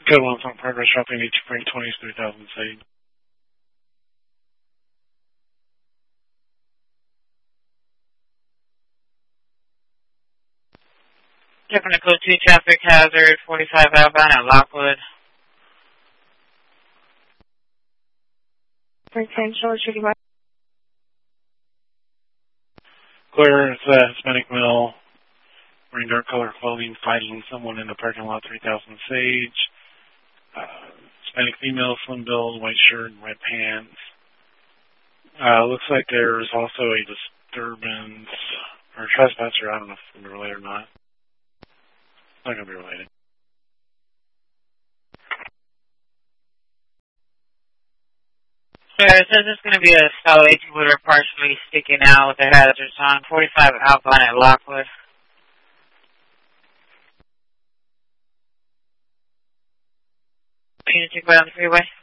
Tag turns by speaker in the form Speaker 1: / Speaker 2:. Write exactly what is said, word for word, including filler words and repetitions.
Speaker 1: Code one on progress shopping, H Freight twenty, three thousand Sage.
Speaker 2: Checking the code two traffic hazard, forty-five outbound at Lockwood.
Speaker 3: Potential, should you want?
Speaker 1: Clear, it's a Hispanic male, wearing dark color clothing, fighting someone in the parking lot, three thousand Sage. Uh, Hispanic female, slim build, white shirt, and red pants. Uh, looks like there's also a disturbance, or trespasser, I don't know if it's going to be related or not. It's not going to be related.
Speaker 2: So it says it's going to be a stall eighteen wheeler partially sticking out with the hazards on, forty-five outbound at Lockwood. Can you take right on the freeway?